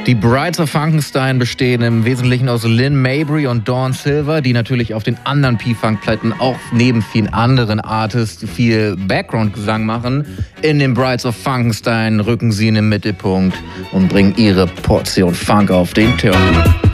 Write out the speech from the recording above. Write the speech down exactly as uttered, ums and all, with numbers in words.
Die Brides of Funkenstein bestehen im Wesentlichen aus Lynn Mabry und Dawn Silver, die natürlich auf den anderen P-Funk-Platten auch neben vielen anderen Artists viel Background-Gesang machen. In den Brides of Funkenstein rücken sie in den Mittelpunkt und bringen ihre Portion Funk auf den Turm.